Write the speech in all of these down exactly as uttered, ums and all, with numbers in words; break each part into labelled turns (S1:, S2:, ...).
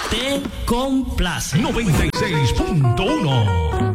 S1: te complace.
S2: noventa y seis punto uno.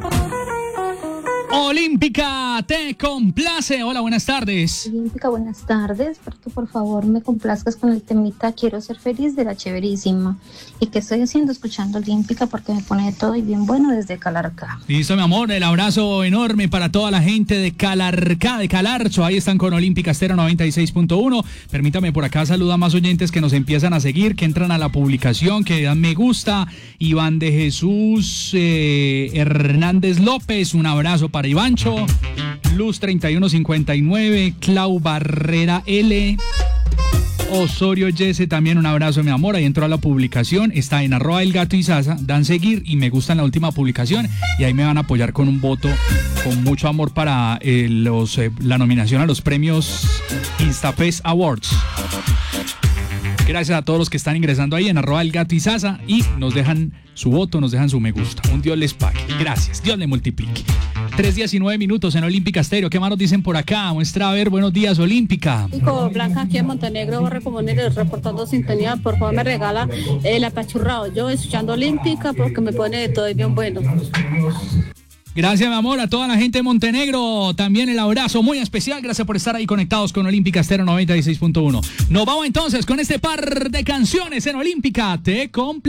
S3: Olímpica te complace. Hola, buenas tardes.
S4: Olímpica, buenas tardes. Pero tú, por favor, me complazcas con el temita Quiero ser feliz de la Chéverísima. ¿Y qué estoy haciendo? Escuchando Olímpica porque me pone de todo y bien bueno desde Calarcá.
S3: Listo, mi amor. El abrazo enorme para toda la gente de Calarcá, de Calarcho. Ahí están con Olímpica Estéreo noventa y seis punto uno. Permítame por acá saludar a más oyentes que nos empiezan a seguir, que entran a la publicación, que dan me gusta. Iván de Jesús eh, Hernández López, un abrazo para Ivancho. Luz treinta y uno cincuenta y nueve, Clau Barrera L, Osorio Yese, también un abrazo, mi amor. Ahí entró a la publicación, está en arroba el gato y Sasa, dan seguir y me gusta en la última publicación y ahí me van a apoyar con un voto con mucho amor para eh, los eh, la nominación a los premios Instafest Awards. Gracias a todos los que están ingresando ahí en arroba el gato y Sasa y nos dejan su voto, nos dejan su me gusta. Un Dios les pague. Gracias, Dios le multiplique. tres diecinueve minutos en Olímpica Estéreo. ¿Qué más nos dicen por acá? Muestra a ver, buenos días, Olímpica.
S5: Chico, Blanca aquí en Montenegro, Borre Comuneros, reportando sintonía. Por favor, me regala el apachurrado. Yo escuchando Olímpica porque me pone de todo y bien bueno.
S3: Gracias, mi amor, a toda la gente de Montenegro. También el abrazo muy especial. Gracias por estar ahí conectados con Olímpica Estéreo noventa y seis punto uno. Nos vamos entonces con este par de canciones en Olímpica. Te compl-